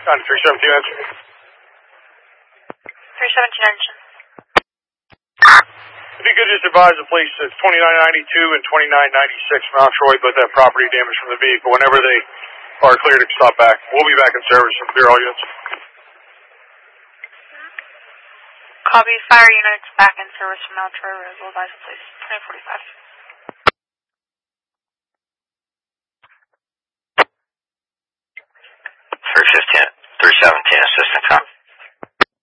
On 317 engine. 317 engine. If you could just advise the police that 2992 and 2996 Mount Troy both have property damage from the vehicle. Whenever they are cleared to stop back, we'll be back in service from Bureau units. Copy. Fire units back in service from Mount Troy. Will advise the police. 2045.